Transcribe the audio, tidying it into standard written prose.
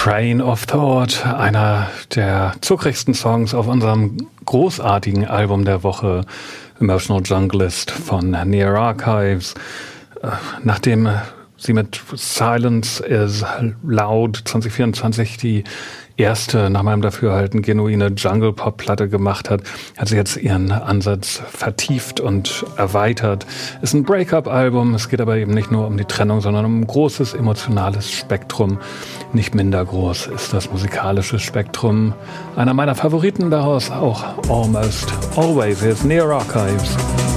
Train of Thought, einer der zuckrigsten Songs auf unserem großartigen Album der Woche, Emotional Junglist von Near Archives. Nachdem sie mit Silence is Loud 2024 die erste, nach meinem Dafürhalten, genuine Jungle-Pop-Platte gemacht hat, hat sie jetzt ihren Ansatz vertieft und erweitert. Ist ein Break-up-Album, es geht aber eben nicht nur um die Trennung, sondern um ein großes emotionales Spektrum. Nicht minder groß ist das musikalische Spektrum. Einer meiner Favoriten daraus auch Almost Always ist Near Archives.